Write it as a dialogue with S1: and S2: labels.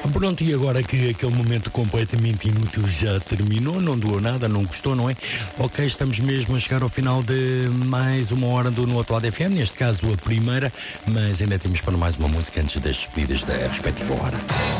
S1: Pronto, e agora que aquele momento completamente inútil já terminou, não doou nada, não gostou, não é? Ok, estamos mesmo a chegar ao final de mais uma hora do No Atual FM, neste caso a primeira, mas ainda temos para mais uma música antes das despedidas da respectiva hora.